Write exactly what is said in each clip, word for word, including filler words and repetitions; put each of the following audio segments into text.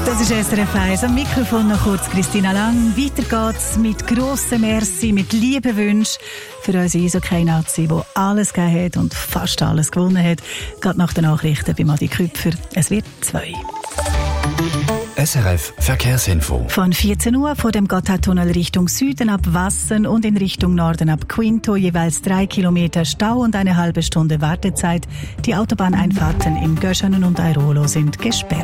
Das ist S R F eins. Am Mikrofon noch kurz Christina Lang. Weiter geht's mit grossen Merci, mit lieben Wünschen für unsere Eishockey-Nazi, die alles gegeben hat und fast alles gewonnen hat. Gerade nach den Nachrichten bei Madi Küpfer. Es wird zwei. S R F Verkehrsinfo. Von vierzehn Uhr vor dem Gotthardtunnel Richtung Süden ab Wassen und in Richtung Norden ab Quinto jeweils drei Kilometer Stau und eine halbe Stunde Wartezeit. Die Autobahneinfahrten im Göschenen und Airolo sind gesperrt.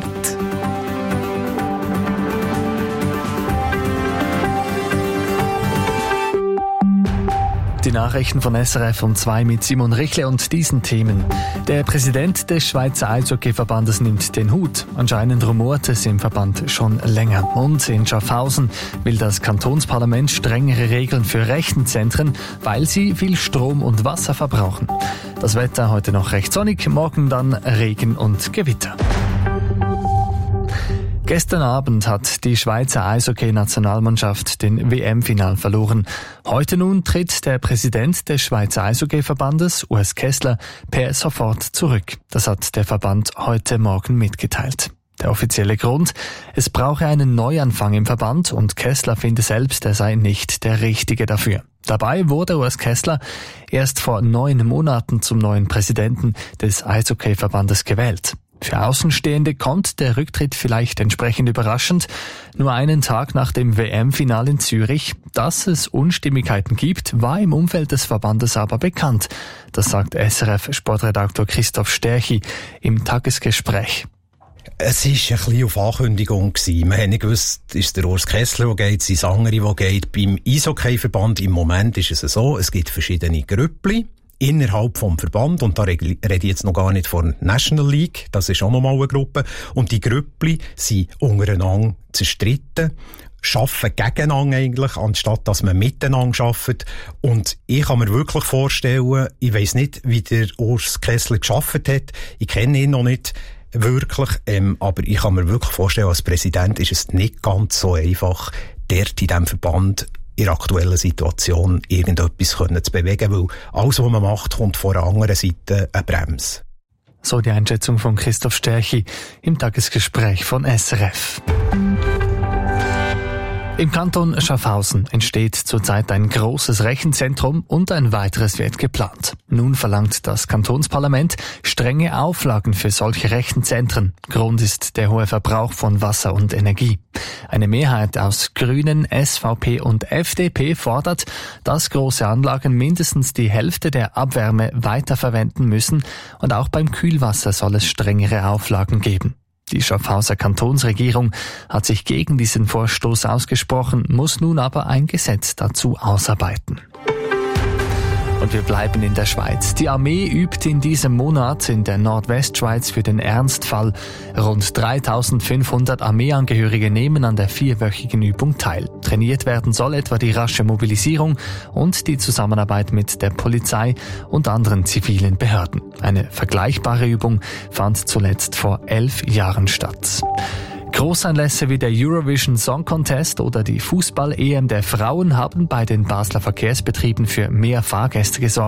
Die Nachrichten von S R F um zwei mit Simon Richle und diesen Themen. Der Präsident des Schweizer Eishockey-Verbandes nimmt den Hut. Anscheinend rumort es im Verband schon länger. Und in Schaffhausen will das Kantonsparlament strengere Regeln für Rechenzentren, weil sie viel Strom und Wasser verbrauchen. Das Wetter heute noch recht sonnig, morgen dann Regen und Gewitter. Gestern Abend hat die Schweizer Eishockey-Nationalmannschaft den W M-Final verloren. Heute nun tritt der Präsident des Schweizer Eishockey-Verbandes, Urs Kessler, per sofort zurück. Das hat der Verband heute Morgen mitgeteilt. Der offizielle Grund? Es brauche einen Neuanfang im Verband und Kessler finde selbst, er sei nicht der Richtige dafür. Dabei wurde Urs Kessler erst vor neun Monaten zum neuen Präsidenten des Eishockey-Verbandes gewählt. Für Außenstehende kommt der Rücktritt vielleicht entsprechend überraschend. Nur einen Tag nach dem W M-Final in Zürich. Dass es Unstimmigkeiten gibt, war im Umfeld des Verbandes aber bekannt. Das sagt S R F-Sportredaktor Christoph Sterchi im Tagesgespräch. Es war ein bisschen auf Ankündigung. Man hat nicht gewusst, ist der Urs Kessler, der geht, sind es andere, die geht. Beim Eishockey-Verband im Moment ist es so, es gibt verschiedene Grüppli innerhalb vom Verband, und da rede ich jetzt noch gar nicht von National League, das ist auch noch mal eine Gruppe, und die Grüppli sind untereinander zerstritten, arbeiten gegeneinander eigentlich, anstatt dass man miteinander arbeitet. Und ich kann mir wirklich vorstellen, ich weiss nicht, wie der Urs Kessler gearbeitet hat, ich kenne ihn noch nicht wirklich, ähm, aber ich kann mir wirklich vorstellen, als Präsident ist es nicht ganz so einfach, dort in diesem Verband in der aktuellen Situation irgendetwas können zu bewegen, weil alles, was man macht, kommt von der anderen Seite eine Bremse. So die Einschätzung von Christoph Sterchi im Tagesgespräch von S R F. Im Kanton Schaffhausen entsteht zurzeit ein großes Rechenzentrum und ein weiteres wird geplant. Nun verlangt das Kantonsparlament strenge Auflagen für solche Rechenzentren. Grund ist der hohe Verbrauch von Wasser und Energie. Eine Mehrheit aus Grünen, S V P und F D P fordert, dass große Anlagen mindestens die Hälfte der Abwärme weiterverwenden müssen und auch beim Kühlwasser soll es strengere Auflagen geben. Die Schaffhauser Kantonsregierung hat sich gegen diesen Vorstoß ausgesprochen, muss nun aber ein Gesetz dazu ausarbeiten. Und wir bleiben in der Schweiz. Die Armee übt in diesem Monat in der Nordwestschweiz für den Ernstfall. Rund dreitausendfünfhundert Armeeangehörige nehmen an der vierwöchigen Übung teil. Trainiert werden soll etwa die rasche Mobilisierung und die Zusammenarbeit mit der Polizei und anderen zivilen Behörden. Eine vergleichbare Übung fand zuletzt vor elf Jahren statt. Großanlässe wie der Eurovision Song Contest oder die Fußball-E M der Frauen haben bei den Basler Verkehrsbetrieben für mehr Fahrgäste gesorgt.